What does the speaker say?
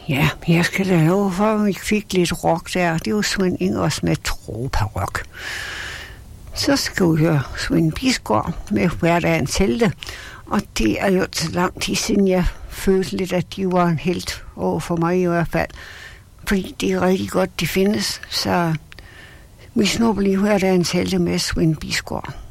Ja, jeg skal da love for, at vi fik lidt rock der. Det var Svend Ingers med Tropa-rock. Så skal vi høre Svend Bisgaard med Hverdagens Helte. Og det er jo så lang tid siden, jeg følte lidt, at de var en helt over for mig i hvert fald. Fordi det er rigtig godt, de findes. Så vi snupper lige Hverdagens Helte med Svend Bisgaard.